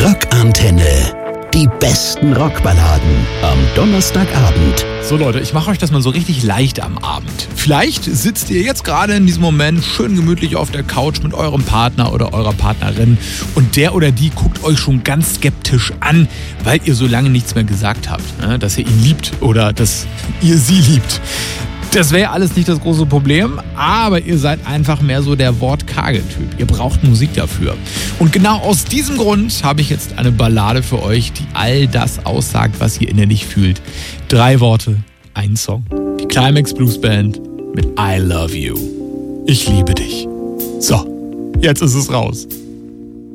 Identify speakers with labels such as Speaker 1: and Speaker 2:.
Speaker 1: Rockantenne. Die besten Rockballaden am Donnerstagabend.
Speaker 2: So Leute, ich mache euch das mal so richtig leicht am Abend. Vielleicht sitzt ihr jetzt gerade in diesem Moment schön gemütlich auf der Couch mit eurem Partner oder eurer Partnerin und der oder die guckt euch schon ganz skeptisch an, weil ihr so lange nichts mehr gesagt habt, ne? Dass ihr ihn liebt oder dass ihr sie liebt. Das wäre alles nicht das große Problem, aber ihr seid einfach mehr so der wortkarge Typ. Ihr braucht Musik dafür. Und genau aus diesem Grund habe ich jetzt eine Ballade für euch, die all das aussagt, was ihr innerlich fühlt. 3 Worte, ein Song. Die Climax Blues Band mit I Love You. Ich liebe dich. So, jetzt ist es raus.